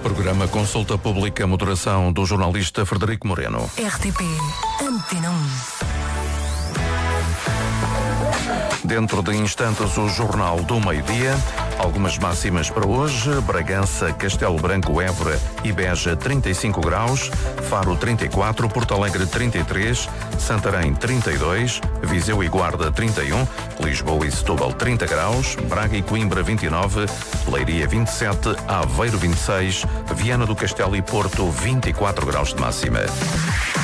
Programa Consulta Pública, moderação do jornalista Frederico Moreno. RTP Antena 1. Dentro de instantes, o Jornal do Meio-Dia. Algumas máximas para hoje: Bragança, Castelo Branco, Évora e Beja 35 graus, Faro 34, Porto Alegre 33, Santarém 32, Viseu e Guarda 31, Lisboa e Setúbal 30 graus, Braga e Coimbra 29, Leiria 27, Aveiro 26, Viana do Castelo e Porto 24 graus de máxima.